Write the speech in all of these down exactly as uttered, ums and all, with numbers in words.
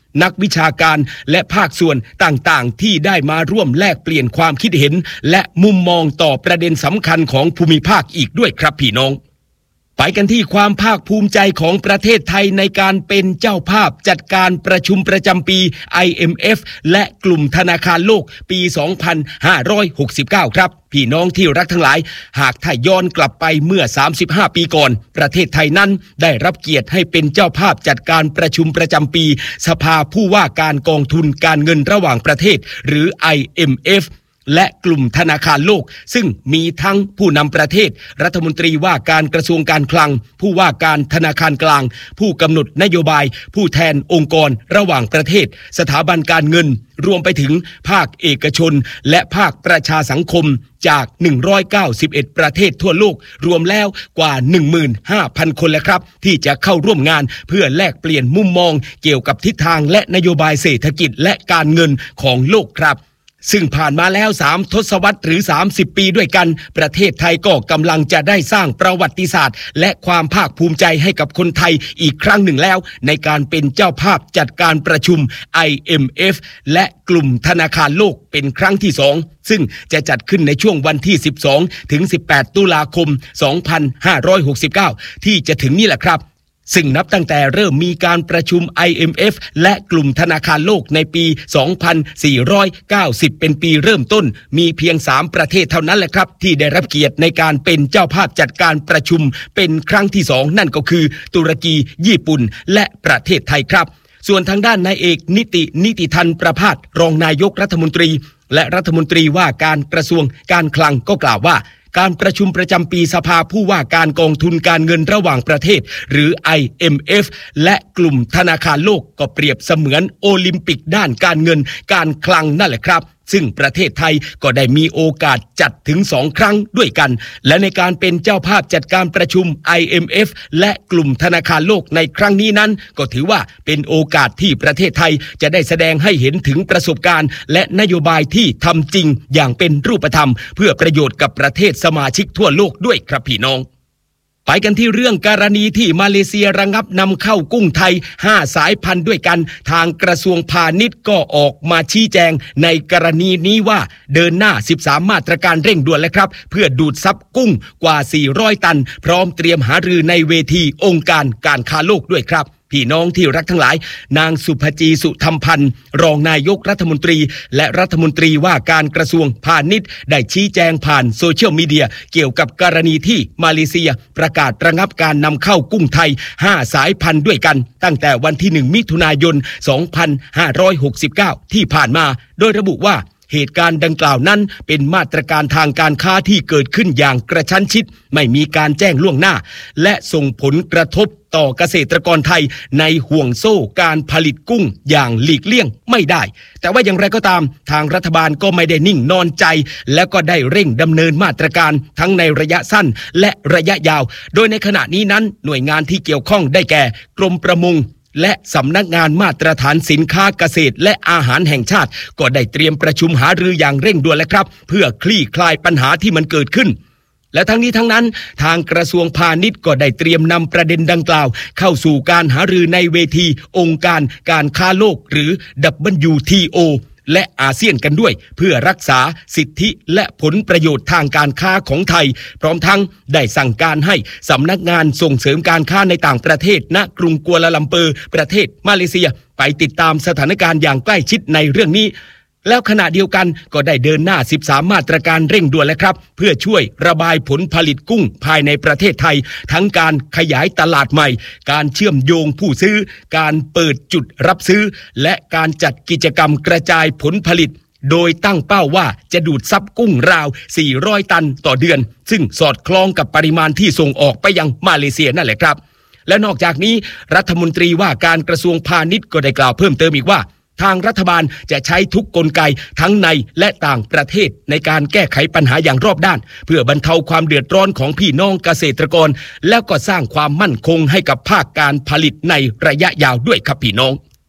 นักวิชาการและภาคส่วนต่างๆที่ได้มาร่วมแลกเปลี่ยนความคิดเห็นและมุมมองต่อประเด็นสำคัญของภูมิภาคอีกด้วยครับพี่น้องไปกันที่ความภาคภูมิใจของประเทศไทยในการเป็นเจ้าภาพจัดการประชุมประจำปี ไอ เอ็ม เอฟ และกลุ่มธนาคารโลกปี สองพันห้าร้อยหกสิบเก้า ครับพี่น้องที่รักทั้งหลายหากถ้าย้อนกลับไปเมื่อสามสิบห้าปีก่อนประเทศไทยนั้นได้รับเกียรติให้เป็นเจ้าภาพจัดการประชุมประจำปีสภาผู้ว่าการกองทุนการเงินระหว่างประเทศหรือ ไอ เอ็ม เอฟและกลุ่มธนาคารโลกซึ่งมีทั้งผู้นำประเทศรัฐมนตรีว่าการกระทรวงการคลังผู้ว่าการธนาคารกลางผู้กำหนดนโยบายผู้แทนองค์กรระหว่างประเทศสถาบันการเงินรวมไปถึงภาคเอกชนและภาคประชาสังคมจากหนึ่งร้อยเก้าสิบเอ็ดประเทศทั่วโลกรวมแล้วกว่า หนึ่งหมื่นห้าพัน คนแล้วครับที่จะเข้าร่วมงานเพื่อแลกเปลี่ยนมุมมองเกี่ยวกับทิศทางและนโยบายเศรษฐกิจและการเงินของโลกครับซึ่งผ่านมาแล้วสามทศวรรษหรือสามสิบปีด้วยกันประเทศไทยก็กำลังจะได้สร้างประวัติศาสตร์และความภาคภูมิใจให้กับคนไทยอีกครั้งหนึ่งแล้วในการเป็นเจ้าภาพจัดการประชุม ไอ เอ็ม เอฟ และกลุ่มธนาคารโลกเป็นครั้งที่สองซึ่งจะจัดขึ้นในช่วงวันที่สิบสองถึงสิบแปดตุลาคมสองพันห้าร้อยหกสิบเก้าที่จะถึงนี่แหละครับซึ่งนับตั้งแต่เริ่มมีการประชุม ไอ เอ็ม เอฟ และกลุ่มธนาคารโลกในปี สองพันสี่ร้อยเก้าสิบ เป็นปีเริ่มต้นมีเพียงสามประเทศเท่านั้นแหละครับที่ได้รับเกียรติในการเป็นเจ้าภาพจัดการประชุมเป็นครั้งที่สองนั่นก็คือตุรกีญี่ปุ่นและประเทศไทยครับส่วนทางด้านนายเอกนิตินิติธันประภาสรองนายกรัฐมนตรีและรัฐมนตรีว่าการกระทรวงการคลังก็กล่าวว่าการประชุมประจำปีสภาผู้ว่าการกองทุนการเงินระหว่างประเทศหรือ ไอ เอ็ม เอฟ และกลุ่มธนาคารโลกก็เปรียบเสมือนโอลิมปิกด้านการเงินการคลังนั่นแหละครับซึ่งประเทศไทยก็ได้มีโอกาสจัดถึงสองครั้งด้วยกันและในการเป็นเจ้าภาพจัดการประชุม ไอ เอ็ม เอฟ และกลุ่มธนาคารโลกในครั้งนี้นั้นก็ถือว่าเป็นโอกาสที่ประเทศไทยจะได้แสดงให้เห็นถึงประสบการณ์และนโยบายที่ทำจริงอย่างเป็นรูปธรรมเพื่อประโยชน์กับประเทศสมาชิกทั่วโลกด้วยครับพี่น้องไปกันที่เรื่องกรณีที่มาเลเซียระงับนำเข้ากุ้งไทยห้าสายพันธุ์ด้วยกันทางกระทรวงพาณิชย์ก็ออกมาชี้แจงในกรณีนี้ว่าเดินหน้าสิบสามมาตรการเร่งด่วนแล้วครับเพื่อดูดซับกุ้งกว่าสี่ร้อยตันพร้อมเตรียมหารือในเวทีองค์การการค้าโลกด้วยครับพี่น้องที่รักทั้งหลายนางสุภจีสุธรรมพันธ์รองนายกรัฐมนตรีและรัฐมนตรีว่าการกระทรวงพาณิชย์ได้ชี้แจงผ่านโซเชียลมีเดียเกี่ยวกับกรณีที่มาเลเซียประกาศระงับการนำเข้ากุ้งไทยห้าสายพันธุ์ด้วยกันตั้งแต่วันที่หนึ่งมิถุนายนสองพันห้าร้อยหกสิบเก้าที่ผ่านมาโดยระบุว่าเหตุการณ์ดังกล่าวนั้นเป็นมาตรการทางการค้าที่เกิดขึ้นอย่างกระชั้นชิดไม่มีการแจ้งล่วงหน้าและส่งผลกระทบต่อเกษตรกรไทยในห่วงโซ่การผลิตกุ้งอย่างหลีกเลี่ยงไม่ได้แต่ว่าอย่างไรก็ตามทางรัฐบาลก็ไม่ได้นิ่งนอนใจและก็ได้เร่งดำเนินมาตรการทั้งในระยะสั้นและระยะยาวโดยในขณะนี้นั้นหน่วยงานที่เกี่ยวข้องได้แก่กรมประมงและสำนักงานมาตรฐานสินค้าเกษตรและอาหารแห่งชาติก็ได้เตรียมประชุมหารืออย่างเร่งด่วนแล้วครับเพื่อคลี่คลายปัญหาที่มันเกิดขึ้นและทั้งนี้ทั้งนั้นทางกระทรวงพาณิชย์ก็ได้เตรียมนำประเด็นดังกล่าวเข้าสู่การหารือในเวทีองค์การการค้าโลกหรือ ดับเบิลยู ที โอ และอาเซียนกันด้วยเพื่อรักษาสิทธิและผลประโยชน์ทางการค้าของไทยพร้อมทั้งได้สั่งการให้สำนักงานส่งเสริมการค้าในต่างประเทศณกรุงกัวลาลัมเปอร์ประเทศมาเลเซียไปติดตามสถานการณ์อย่างใกล้ชิดในเรื่องนี้แล้วขณะเดียวกันก็ได้เดินหน้าสิบสามมาตรการเร่งด่วนแล้วครับเพื่อช่วยระบายผลผลิตกุ้งภายในประเทศไทยทั้งการขยายตลาดใหม่การเชื่อมโยงผู้ซื้อการเปิดจุดรับซื้อและการจัดกิจกรรมกระจายผลผลิตโดยตั้งเป้าว่าจะดูดซับกุ้งราวสี่ร้อยตันต่อเดือนซึ่งสอดคล้องกับปริมาณที่ส่งออกไปยังมาเลเซียนั่นแหละครับและนอกจากนี้รัฐมนตรีว่าการกระทรวงพาณิชย์ก็ได้กล่าวเพิ่มเติมอีกว่าทางรัฐบาลจะใช้ทุกกลไกทั้งในและต่างประเทศในการแก้ไขปัญหาอย่างรอบด้านเพื่อบรรเทาความเดือดร้อนของพี่น้องเกษตรกรแล้วก็สร้างความมั่นคงให้กับภาคการผลิตในระยะยาวด้วยครับพี่น้อง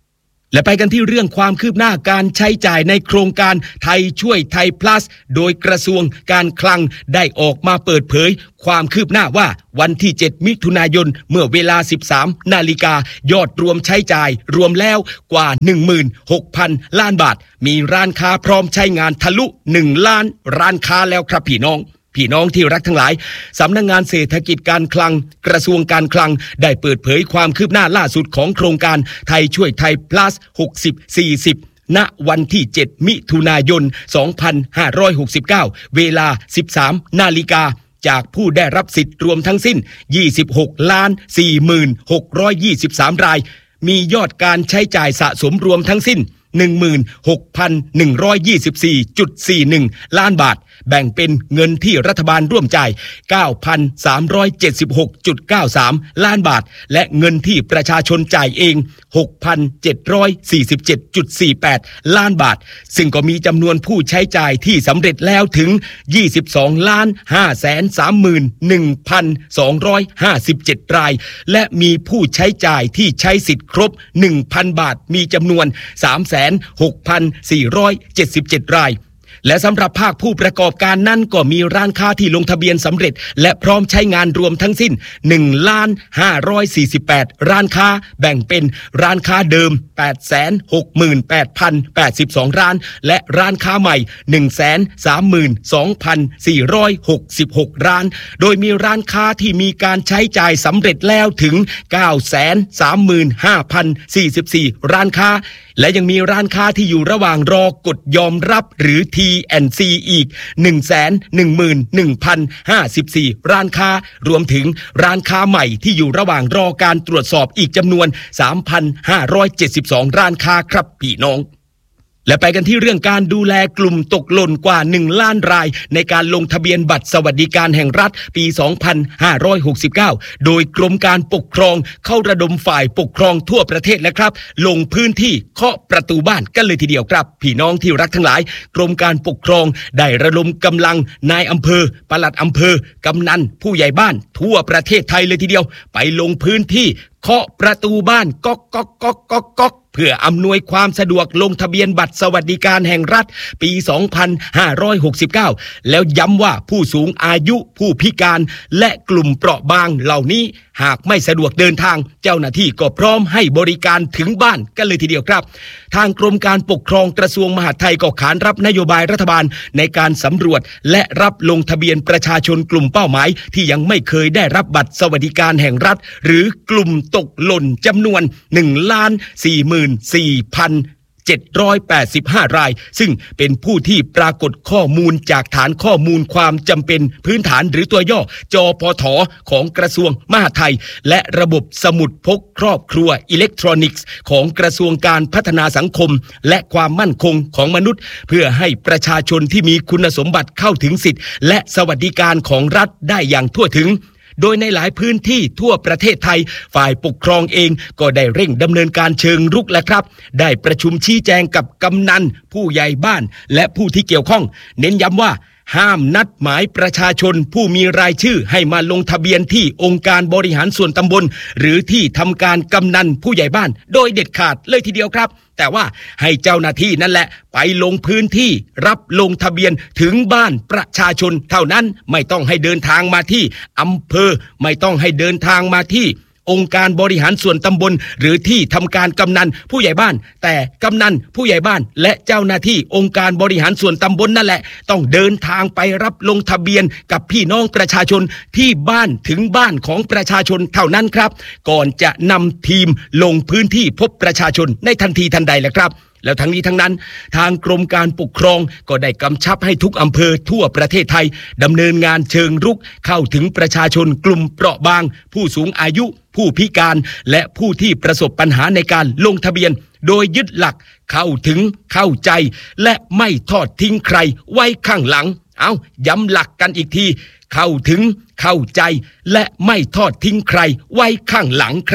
และไปกันที่เรื่องความคืบหน้าการใช้จ่ายในโครงการไทยช่วยไทย plus โดยกระทรวงการคลังได้ออกมาเปิดเผยความคืบหน้าว่าวันที่เจ็ดมิถุนายนเมื่อเวลา สิบสามนาฬิกายอดรวมใช้จ่ายรวมแล้วกว่า หนึ่งหมื่นหกพัน ล้านบาทมีร้านค้าพร้อมใช้งานทะลุหนึ่งล้านร้านค้าแล้วครับพี่น้องพี่น้องที่รักทั้งหลายสำนักงานเศรษฐกิจการคลังกระทรวงการคลังได้เปิดเผยความคืบหน้าล่าสุดของโครงการไทยช่วยไทย plus หกสิบ สี่สิบณวันที่เจ็ดมิถุนายนสองพันห้าร้อยหกสิบเก้าเวลา สิบสามนาฬิกาจากผู้ได้รับสิทธิ์รวมทั้งสิ้น ยี่สิบหกล้าน สี่หมื่นหกร้อยยี่สิบสาม รายมียอดการใช้จ่ายสะสมรวมทั้งสิ้น หนึ่งหมื่นหกพันหนึ่งร้อยยี่สิบสี่จุดสี่หนึ่ง ล้านบาทแบ่งเป็นเงินที่รัฐบาลร่วมจ่าย เก้าพันสามร้อยเจ็ดสิบหกจุดเก้าสาม ล้านบาทและเงินที่ประชาชนจ่ายเอง หกพันเจ็ดร้อยสี่สิบเจ็ดจุดสี่แปด ล้านบาทซึ่งก็มีจำนวนผู้ใช้จ่ายที่สำเร็จแล้วถึง ยี่สิบสองล้านห้าแสนสามหมื่นหนึ่งพันสองร้อยห้าสิบเจ็ด รายและมีผู้ใช้จ่ายที่ใช้สิทธิ์ครบ หนึ่งพัน บาทมีจำนวน สามแสนหกพันสี่ร้อยเจ็ดสิบเจ็ด รายและสำหรับภาคผู้ประกอบการนั้นก็มีร้านค้าที่ลงทะเบียนสำเร็จและพร้อมใช้งานรวมทั้งสิ้น หนึ่งล้านห้าร้อยสี่สิบแปด ร้านค้าแบ่งเป็นร้านค้าเดิม แปดแสนหกหมื่นแปดพันแปดสิบสอง ร้านและร้านค้าใหม่ หนึ่งแสนสามหมื่นสองพันสี่ร้อยหกสิบหก ร้านโดยมีร้านค้าที่มีการใช้จ่ายสำเร็จแล้วถึง เก้าแสนสามหมื่นห้าพันสี่สิบสี่ ร้านค้าและยังมีร้านค้าที่อยู่ระหว่างรอกดยอมรับหรือ ที แอนด์ ซี อีก หนึ่งแสนหนึ่งหมื่นหนึ่งพันห้าสิบสี่ ร้านค้ารวมถึงร้านค้าใหม่ที่อยู่ระหว่างรอการตรวจสอบอีกจำนวน สามพันห้าร้อยเจ็ดสิบสอง ร้านค้าครับพี่น้องและไปกันที่เรื่องการดูแลกลุ่มตกหล่นกว่าหนึ่งล้านรายในการลงทะเบียนบัตรสวัสดิการแห่งรัฐปีสองพันห้าร้อยหกสิบเก้าโดยกรมการปกครองเข้าระดมฝ่ายปกครองทั่วประเทศแล้วครับลงพื้นที่เคาะประตูบ้านกันเลยทีเดียวครับพี่น้องที่รักทั้งหลายกรมการปกครองได้ระดมกำลังนายอำเภอปลัดอำเภอกำนันผู้ใหญ่บ้านทั่วประเทศไทยเลยทีเดียวไปลงพื้นที่เคาะประตูบ้านก๊อกก๊อกก๊อกก๊อกก๊อกเพื่ออำนวยความสะดวกลงทะเบียนบัตรสวัสดิการแห่งรัฐปีสองพันห้าร้อยหกสิบเก้าแล้วย้ำว่าผู้สูงอายุผู้พิการและกลุ่มเปราะบางเหล่านี้หากไม่สะดวกเดินทางเจ้าหน้าที่ก็พร้อมให้บริการถึงบ้านกันเลยทีเดียวครับทางกรมการปกครองกระทรวงมหาดไทยก็ขานรับนโยบายรัฐบาลในการสำรวจและรับลงทะเบียนประชาชนกลุ่มเป้าหมายที่ยังไม่เคยได้รับบัตรสวัสดิการแห่งรัฐหรือกลุ่มตกหล่นจำนวน หนึ่งล้านสี่หมื่นสี่พันเจ็ดร้อยแปดสิบห้ารายซึ่งเป็นผู้ที่ปรากฏข้อมูลจากฐานข้อมูลความจำเป็นพื้นฐานหรือตัวย่อจปทของกระทรวงมหาดไทยและระบบสมุดพกครอบครัวอิเล็กทรอนิกส์ของกระทรวงการพัฒนาสังคมและความมั่นคงของมนุษย์เพื่อให้ประชาชนที่มีคุณสมบัติเข้าถึงสิทธิและสวัสดิการของรัฐได้อย่างทั่วถึงโดยในหลายพื้นที่ทั่วประเทศไทยฝ่ายปกครองเองก็ได้เร่งดำเนินการเชิงรุกแล้วครับได้ประชุมชี้แจงกับกำนันผู้ใหญ่บ้านและผู้ที่เกี่ยวข้องเน้นย้ำว่าห้ามนัดหมายประชาชนผู้มีรายชื่อให้มาลงทะเบียนที่องค์การบริหารส่วนตำบลหรือที่ทำการกำนันผู้ใหญ่บ้านโดยเด็ดขาดเลยทีเดียวครับแต่ว่าให้เจ้าหน้าที่นั่นแหละไปลงพื้นที่รับลงทะเบียนถึงบ้านประชาชนเท่านั้นไม่ต้องให้เดินทางมาที่อำเภอไม่ต้องให้เดินทางมาที่องค์การบริหารส่วนตำบลหรือที่ทำการกำนันผู้ใหญ่บ้านแต่กำนันผู้ใหญ่บ้านและเจ้าหน้าที่องค์การบริหารส่วนตำบลนั่นแหละต้องเดินทางไปรับลงทะเบียนกับพี่น้องประชาชนที่บ้านถึงบ้านของประชาชนเท่านั้นครับก่อนจะนำทีมลงพื้นที่พบประชาชนในทันทีทันใดแหละครับแล้วทั้งนี้ทั้งนั้นทางกรมการปกครองก็ได้กำชับให้ทุกอำเภอทั่วประเทศไทยดำเนินงานเชิงรุกเข้าถึงประชาชนกลุ่มเปราะบางผู้สูงอายุผู้พิการและผู้ที่ประสบปัญหาในการลงทะเบียนโดยยึดหลักเข้าถึงเข้าใจและไม่ทอดทิ้งใครไว้ข้างหลังเอาย้ำหลักกันอีกทีเข้าถึงเข้าใจและไม่ทอดทิ้งใครไว้ข้างหลังครับ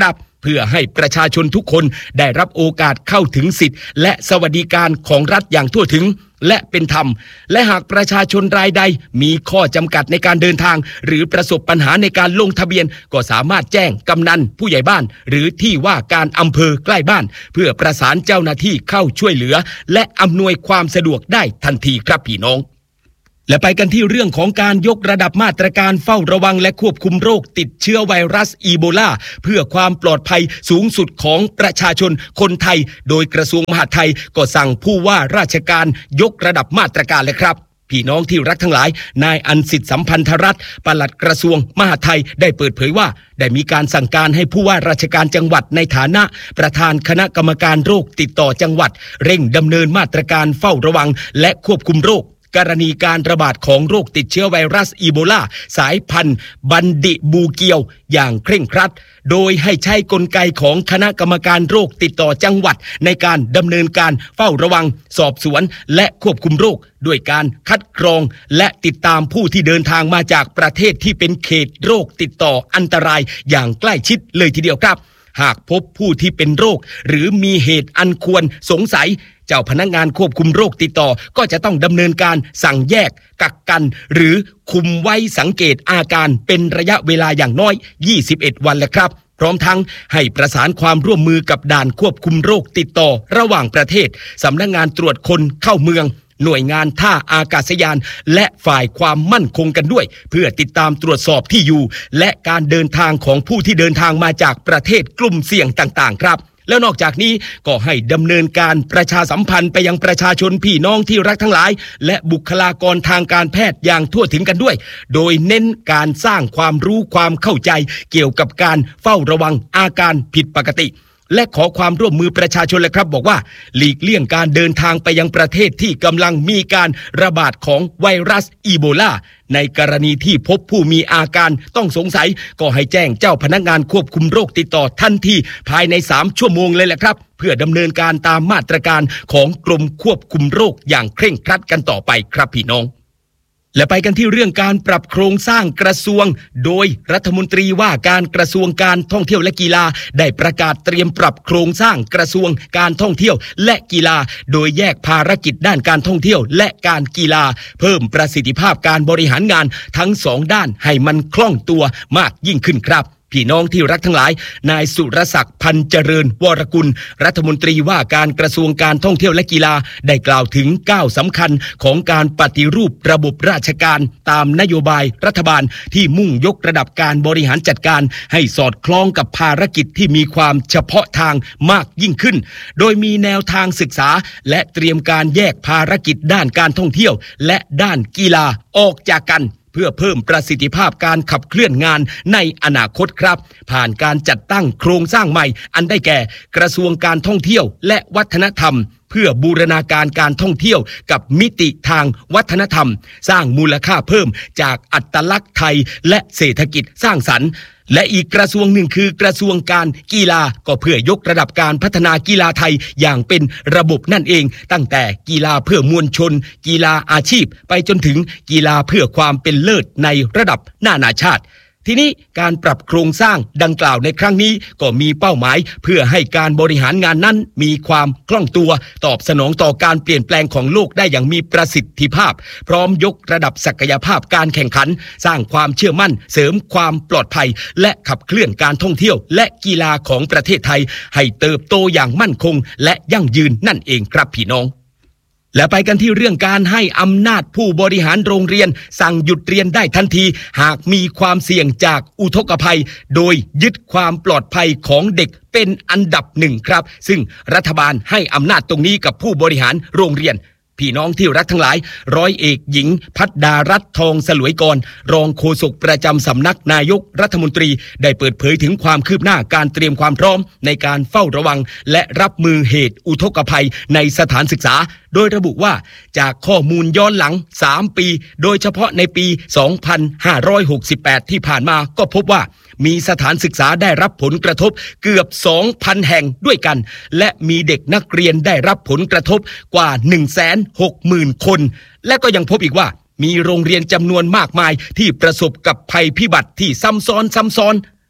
เพื่อให้ประชาชนทุกคนได้รับโอกาสเข้าถึงสิทธิและสวัสดิการของรัฐอย่างทั่วถึงและเป็นธรรมและหากประชาชนรายใดมีข้อจำกัดในการเดินทางหรือประสบปัญหาในการลงทะเบียนก็สามารถแจ้งกำนันผู้ใหญ่บ้านหรือที่ว่าการอำเภอใกล้บ้านเพื่อประสานเจ้าหน้าที่เข้าช่วยเหลือและอำนวยความสะดวกได้ทันทีครับพี่น้องและไปกันที่เรื่องของการยกระดับมาตรการเฝ้าระวังและควบคุมโรคติดเชื้อไวรัสอีโบลาเพื่อความปลอดภัยสูงสุดของประชาชนคนไทยโดยกระทรวงมหาดไทยก็สั่งผู้ว่าราชการยกระดับมาตรการเลยครับพี่น้องที่รักทั้งหลายนายอันสิทธิสัมพันธรัตน์ปลัดกระทรวงมหาดไทยได้เปิดเผยว่าได้มีการสั่งการให้ผู้ว่าราชการจังหวัดในฐานะประธานคณะกรรมการโรคติดต่อจังหวัดเร่งดำเนินมาตรการเฝ้าระวังและควบคุมโรคกรณีการระบาดของโรคติดเชื้อไวรัสอีโบลาสายพันธุ์บันดิบูเกียวอย่างเคร่งครัดโดยให้ใช้กลไกของคณะกรรมการโรคติดต่อจังหวัดในการดำเนินการเฝ้าระวังสอบสวนและควบคุมโรคด้วยการคัดกรองและติดตามผู้ที่เดินทางมาจากประเทศที่เป็นเขตโรคติดต่ออันตรายอย่างใกล้ชิดเลยทีเดียวครับหากพบผู้ที่เป็นโรคหรือมีเหตุอันควรสงสัยเจ้าพนักงานควบคุมโรคติดต่อก็จะต้องดำเนินการสั่งแยกกักกันหรือคุมไว้สังเกตอาการเป็นระยะเวลาอย่างน้อยยี่สิบเอ็ดวันแหละครับพร้อมทั้งให้ประสานความร่วมมือกับด่านควบคุมโรคติดต่อระหว่างประเทศสำนักงานตรวจคนเข้าเมืองหน่วยงานท่าอากาศยานและฝ่ายความมั่นคงกันด้วยเพื่อติดตามตรวจสอบที่อยู่และการเดินทางของผู้ที่เดินทางมาจากประเทศกลุ่มเสี่ยงต่างๆครับแล้วนอกจากนี้ก็ให้ดำเนินการประชาสัมพันธ์ไปยังประชาชนพี่น้องที่รักทั้งหลายและบุคลากรทางการแพทย์อย่างทั่วถึงกันด้วยโดยเน้นการสร้างความรู้ความเข้าใจเกี่ยวกับการเฝ้าระวังอาการผิดปกติและขอความร่วมมือประชาชนเลยครับบอกว่าหลีกเลี่ยงการเดินทางไปยังประเทศที่กำลังมีการระบาดของไวรัสอีโบลาในกรณีที่พบผู้มีอาการต้องสงสัยก็ให้แจ้งเจ้าพนักงานควบคุมโรคติดต่อทันทีภายในสามชั่วโมงเลยแหละครับเพื่อดำเนินการตามมาตรการของกรมควบคุมโรคอย่างเคร่งครัดกันต่อไปครับพี่น้องและไปกันที่เรื่องการปรับโครงสร้างกระทรวงโดยรัฐมนตรีว่าการกระทรวงการท่องเที่ยวและกีฬาได้ประกาศเตรียมปรับโครงสร้างกระทรวงการท่องเที่ยวและกีฬาโดยแยกภารกิจด้านการท่องเที่ยวและการกีฬาเพิ่มประสิทธิภาพการบริหารงานทั้งสองด้านให้มันคล่องตัวมากยิ่งขึ้นครับพี่น้องที่รักทั้งหลายนายสุรศักดิ์พันเจริญวรกุลรัฐมนตรีว่าการกระทรวงการท่องเที่ยวและกีฬาได้กล่าวถึงก้าวสำคัญของการปฏิรูประบบราชการตามนโยบายรัฐบาลที่มุ่งยกระดับการบริหารจัดการให้สอดคล้องกับภารกิจที่มีความเฉพาะทางมากยิ่งขึ้นโดยมีแนวทางศึกษาและเตรียมการแยกภารกิจด้านการท่องเที่ยวและด้านกีฬาออกจากกันเพื่อเพิ่มประสิทธิภาพการขับเคลื่อนงานในอนาคตครับผ่านการจัดตั้งโครงสร้างใหม่อันได้แก่กระทรวงการท่องเที่ยวและวัฒนธรรมเพื่อบูรณาการการท่องเที่ยวกับมิติทางวัฒนธรรมสร้างมูลค่าเพิ่มจากอัตลักษณ์ไทยและเศรษฐกิจสร้างสรรค์และอีกกระทรวงหนึ่งคือกระทรวงการกีฬาก็เพื่อยกระดับการพัฒนากีฬาไทยอย่างเป็นระบบนั่นเองตั้งแต่กีฬาเพื่อมวลชนกีฬาอาชีพไปจนถึงกีฬาเพื่อความเป็นเลิศในระดับนานาชาติทีนี้การปรับโครงสร้างดังกล่าวในครั้งนี้ก็มีเป้าหมายเพื่อให้การบริหารงานนั้นมีความคล่องตัวตอบสนองต่อการเปลี่ยนแปลงของโลกได้อย่างมีประสิทธิภาพพร้อมยกระดับศักยภาพการแข่งขันสร้างความเชื่อมั่นเสริมความปลอดภัยและขับเคลื่อนการท่องเที่ยวและกีฬาของประเทศไทยให้เติบโตอย่างมั่นคงและยั่งยืนนั่นเองครับพี่น้องและไปกันที่เรื่องการให้อำนาจผู้บริหารโรงเรียนสั่งหยุดเรียนได้ทันทีหากมีความเสี่ยงจากอุทกภัยโดยยึดความปลอดภัยของเด็กเป็นอันดับหนึ่งครับซึ่งรัฐบาลให้อำนาจตรงนี้กับผู้บริหารโรงเรียนพี่น้องที่รักทั้งหลายร้อยเอกหญิงภัทดารัตน์ทองสลวยกรรองโฆษกประจำสำนักนายกรัฐมนตรีได้เปิดเผยถึงความคืบหน้าการเตรียมความพร้อมในการเฝ้าระวังและรับมือเหตุอุทกภัยในสถานศึกษาโดยระบุว่าจากข้อมูลย้อนหลังสามปีโดยเฉพาะในปีสองพันห้าร้อยหกสิบแปดที่ผ่านมาก็พบว่ามีสถานศึกษาได้รับผลกระทบเกือบ สองพัน แห่งด้วยกันและมีเด็กนักเรียนได้รับผลกระทบกว่า หนึ่งแสนหกหมื่น คนและก็ยังพบอีกว่ามีโรงเรียนจำนวนมากมายที่ประสบกับภัยพิบัติที่ซ้ำซ้อนซ้ำซ้อน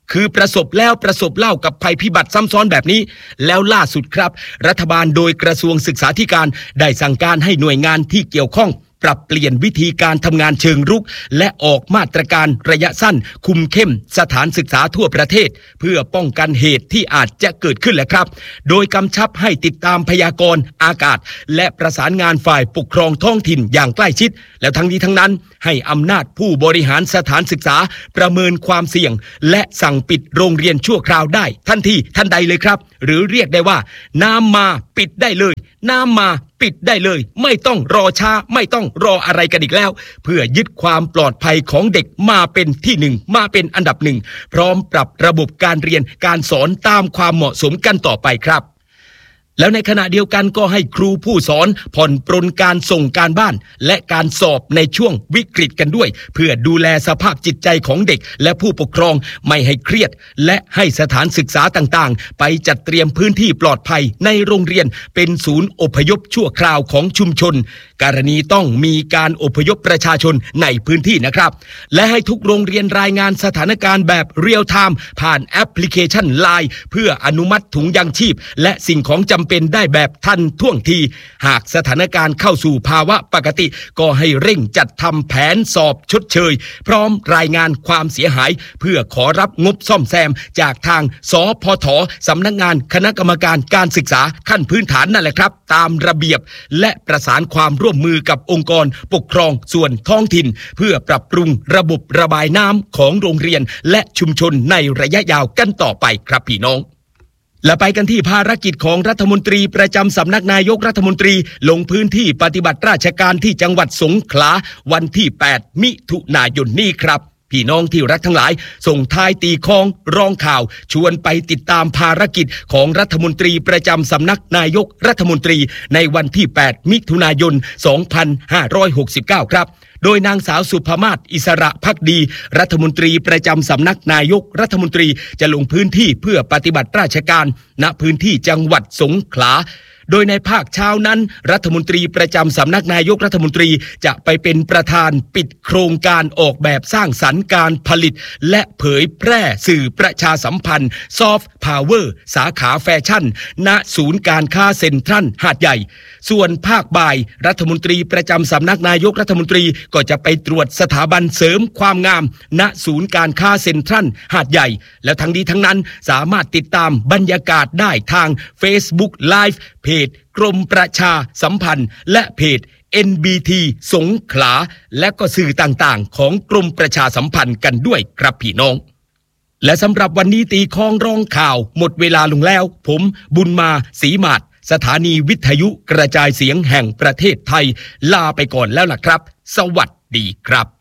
คือประสบแล้วประสบเล่ากับภัยพิบัติซ้ำซ้อนแบบนี้แล้วล่าสุดครับรัฐบาลโดยกระทรวงศึกษาธิการได้สั่งการให้หน่วยงานที่เกี่ยวข้องปรับเปลี่ยนวิธีการทำงานเชิงรุกและออกมาตรการระยะสั้นคุมเข้มสถานศึกษาทั่วประเทศเพื่อป้องกันเหตุที่อาจจะเกิดขึ้นแหละครับโดยกำชับให้ติดตามพยากรณ์อากาศและประสานงานฝ่ายปกครองท้องถิ่นอย่างใกล้ชิดแล้วทั้งนี้ทั้งนั้นให้อำนาจผู้บริหารสถานศึกษาประเมินความเสี่ยงและสั่งปิดโรงเรียนชั่วคราวได้ทันทีทันใดเลยครับหรือเรียกได้ว่าน้ำมาปิดได้เลยน้ำมาปิดได้เลยไม่ต้องรอช้าไม่ต้องรออะไรกันอีกแล้วเพื่อยึดความปลอดภัยของเด็กมาเป็นที่หนึ่งมาเป็นอันดับหนึ่งพร้อมปรับระบบการเรียนการสอนตามความเหมาะสมกันต่อไปครับแล้วในขณะเดียวกันก็ให้ครูผู้สอนผ่อนปรนการส่งการบ้านและการสอบในช่วงวิกฤตกันด้วยเพื่อดูแลสภาพจิตใจของเด็กและผู้ปกครองไม่ให้เครียดและให้สถานศึกษาต่างๆไปจัดเตรียมพื้นที่ปลอดภัยในโรงเรียนเป็นศูนย์อพยพชั่วคราวของชุมชนกรณีต้องมีการอพยพประชาชนในพื้นที่นะครับและให้ทุกโรงเรียนรายงานสถานการณ์แบบเรียลไทม์ผ่านแอปพลิเคชัน ไลน์ เพื่ออนุมัติถุงยางชีพและสิ่งของจำเป็นได้แบบทันท่วงทีหากสถานการณ์เข้าสู่ภาวะปกติก็ให้เร่งจัดทำแผนสอบชดเชยพร้อมรายงานความเสียหายเพื่อขอรับงบซ่อมแซมจากทางสพท.สำนักงานคณะกรรมการการศึกษาขั้นพื้นฐานนั่นแหละครับตามระเบียบและประสานความร่วมมือกับองค์กรปกครองส่วนท้องถิ่นเพื่อปรับปรุงระบบระบายน้ำของโรงเรียนและชุมชนในระยะยาวกันต่อไปครับพี่น้องและไปกันที่ภารกิจของรัฐมนตรีประจำสำนักนายกรัฐมนตรีลงพื้นที่ปฏิบัติราชการที่จังหวัดสงขลาวันที่แปดมิถุนายนนี้ครับพี่น้องที่รักทั้งหลายส่งท้ายตีคองรองข่าวชวนไปติดตามภารกิจของรัฐมนตรีประจำสำนักนายกรัฐมนตรีในวันที่แปดมิถุนายนสองพันห้าร้อยหกสิบเก้าครับโดยนางสาวสุภมาศอิสระภักดีรัฐมนตรีประจำสำนักนายกรัฐมนตรีจะลงพื้นที่เพื่อปฏิบัติราชการณพื้นที่จังหวัดสงขลาโดยในภาคเช้านั้นรัฐมนตรีประจำสำนักนายกรัฐมนตรีจะไปเป็นประธานปิดโครงการออกแบบสร้างสรรค์การผลิตและเผยแพร่สื่อประชาสัมพันธ์ซอฟต์พาวเวอร์สาขาแฟชั่นณศูนย์การค้าเซ็นทรัลหาดใหญ่ส่วนภาคบ่ายรัฐมนตรีประจำสำนักนายกรัฐมนตรีก็จะไปตรวจสถาบันเสริมความงามณศูนย์การค้าเซ็นทรัลหาดใหญ่และทั้งนี้ทั้งนั้นสามารถติดตามบรรยากาศได้ทาง Facebook Liveเพจกรมประชาสัมพันธ์และเพจ เอ็น บี ที สงขลาและก็สื่อต่างๆของกรมประชาสัมพันธ์กันด้วยครับพี่น้องและสำหรับวันนี้ตีคองร้องข่าวหมดเวลาลงแล้วผมบุญมาศรีมาศสถานีวิทยุกระจายเสียงแห่งประเทศไทยลาไปก่อนแล้วล่ะครับสวัสดีครับ